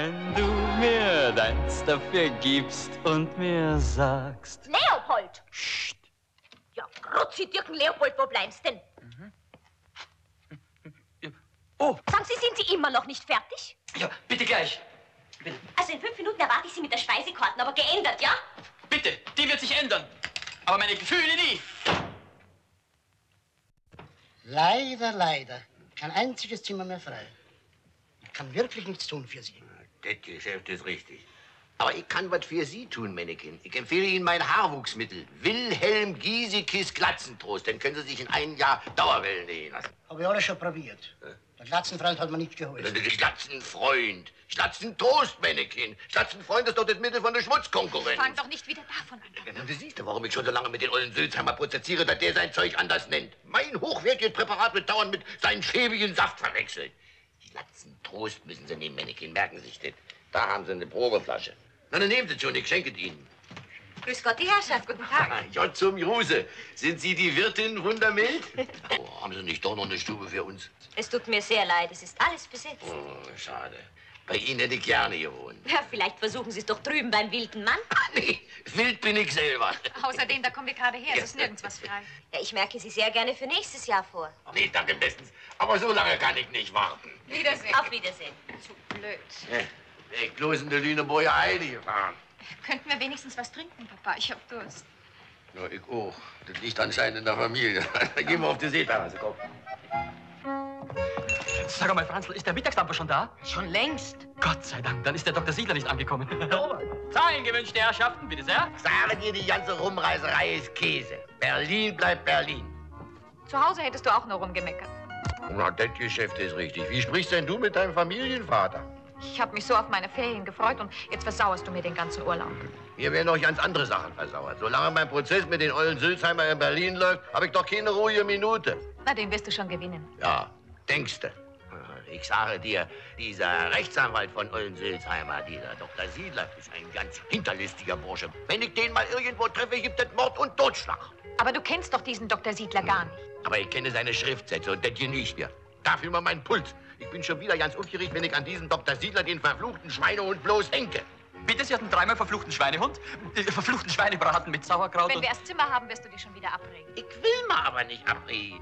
wenn du mir deins dafür gibst und mir sagst... Leopold! Psst. Ja, Grutzi, Dirken, Leopold, wo bleibst denn? Oh, Sagen Sie, sind Sie immer noch nicht fertig? ja, bitte gleich. Bitte. Also in 5 Minuten erwarte ich Sie mit der Speisekarten, aber geändert, ja? Bitte, die wird sich ändern. Aber meine Gefühle nie. Leider, leider. Kein einziges Zimmer mehr frei. Ich kann wirklich nichts tun für Sie. Das Geschäft ist richtig. Aber ich kann was für Sie tun, Männchen. Ich empfehle Ihnen mein Haarwuchsmittel. Wilhelm Giesekes Glatzentrost. Den können Sie sich in einem Jahr Dauerwellen nähen lassen. Habe ich alles schon probiert. Der Glatzenfreund hat mir nicht geholfen. Glatzenfreund. Glatzentrost, Männchen. Glatzenfreund ist doch das Mittel von der Schmutzkonkurrenz. Fang doch nicht wieder davon an. Du siehst ja, warum ich schon so lange mit den ollen Sülzheimer prozessiere, dass der sein Zeug anders nennt. Mein hochwertiges Präparat wird dauernd mit seinem schäbigen Saft verwechselt. Glatzentrost müssen Sie nehmen, Männchen. Merken Sie sich das. Da haben Sie eine Probeflasche. Na, dann nehmen Sie schon, ich schenke Ihnen. Grüß Gott, die Herrschaft, guten Tag. J zum Juse. Sind Sie die Wirtin Wundermild? Oh, haben Sie nicht doch noch eine Stube für uns? Es tut mir sehr leid, es ist alles besetzt. Oh, schade. Bei Ihnen hätte ich gerne gewohnt. Ja, vielleicht versuchen Sie es doch drüben beim wilden Mann. Nee, wild bin ich selber. Außerdem, da kommen wir gerade her, es ist nirgends was frei. Ja, ich merke Sie sehr gerne für nächstes Jahr vor. Nee, danke bestens. Aber so lange kann ich nicht warten. Wiedersehen. Auf Wiedersehen. Zu blöd. Ich bloß in der Lüneburger Heide gefahren. Könnten wir wenigstens was trinken, Papa? Ich hab Durst. Ja, ich auch. Das liegt anscheinend in der Familie. Gehen wir auf die Seeterrasse, komm. Sag mal, Franzl, ist der Mittagsdampfer schon da? Schon längst. Gott sei Dank, dann ist der Dr. Siedler nicht angekommen. Zahlen gewünschte Herrschaften, bitte sehr. Sage dir, die ganze Rumreiserei ist Käse. Berlin bleibt Berlin. Zu Hause hättest du auch nur rumgemeckert. Na, das Geschäft ist richtig. Wie sprichst denn du mit deinem Familienvater? Ich habe mich so auf meine Ferien gefreut und jetzt versauerst du mir den ganzen Urlaub. Hier werden noch ganz andere Sachen versauert. Solange mein Prozess mit den ollen Sülzheimer in Berlin läuft, habe ich doch keine ruhige Minute. Na, den wirst du schon gewinnen. Ja, denkste. Ich sage dir, dieser Rechtsanwalt von Ollen-Sülzheimer, dieser Dr. Siedler, ist ein ganz hinterlistiger Bursche. Wenn ich den mal irgendwo treffe, gibt es Mord und Totschlag. Aber du kennst doch diesen Dr. Siedler gar nicht. Aber ich kenne seine Schriftsätze und das genießt mir. Dafür mal meinen Puls. Ich bin schon wieder ganz aufgeregt, wenn ich an diesen Dr. Siedler, den verfluchten Schweinehund, bloß denke. Bitte, Sie hatten 3-mal verfluchten Schweinehund, verfluchten Schweinebraten mit Sauerkraut Wenn und... wir erst Zimmer haben, wirst du dich schon wieder abregen. Ich will mal aber nicht abreden.